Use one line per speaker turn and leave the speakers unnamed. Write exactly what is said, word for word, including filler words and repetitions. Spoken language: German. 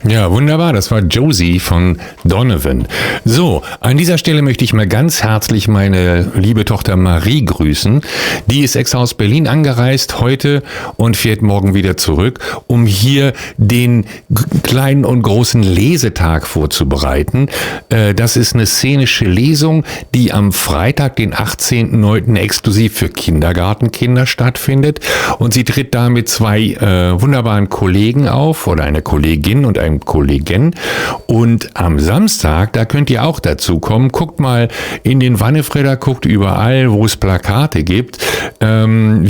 Ja, wunderbar. Das war Josie von Donovan. So, an dieser Stelle möchte ich mal ganz herzlich meine liebe Tochter Marie grüßen. Die ist extra aus Berlin angereist heute und fährt morgen wieder zurück, um hier den g- kleinen und großen Lesetag vorzubereiten. Äh, Das ist eine szenische Lesung, die am Freitag, den achtzehnten neunten exklusiv für Kindergartenkinder stattfindet. Und sie tritt da mit zwei äh, wunderbaren Kollegen auf oder eine Kollegin und einem Kollegen. Und am Samstag, da könnt ihr auch dazu kommen. Guckt mal in den Wannefredder, guckt überall, wo es Plakate gibt. Ähm,